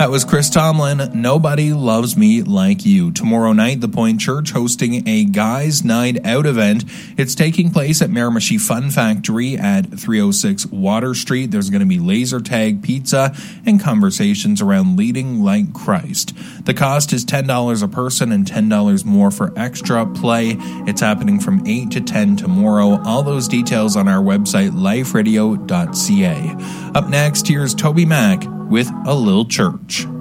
That was Chris Tomlin, Nobody Loves Me Like You. Tomorrow night, the Point Church hosting a Guys Night Out event. It's taking place at Miramichi Fun Factory at 306 Water Street. There's going to be laser tag, pizza, and conversations around leading like Christ. The cost is $10 a person and $10 more for extra play. It's happening from 8 to 10 tomorrow. All those details on our website, liferadio.ca. Up next, here's Toby Mac with A Little Church.